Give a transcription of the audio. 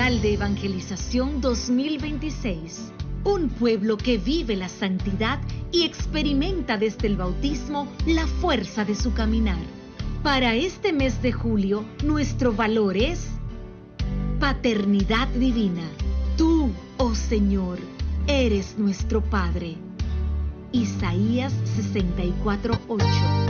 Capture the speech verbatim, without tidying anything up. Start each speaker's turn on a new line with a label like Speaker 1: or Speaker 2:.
Speaker 1: Nacional de Evangelización dos mil veintiséis. Un pueblo que vive la santidad y experimenta desde el bautismo la fuerza de su caminar. Para este mes de julio, nuestro valor es paternidad divina. Tú, oh Señor, eres nuestro Padre. Isaías sesenta y cuatro, ocho.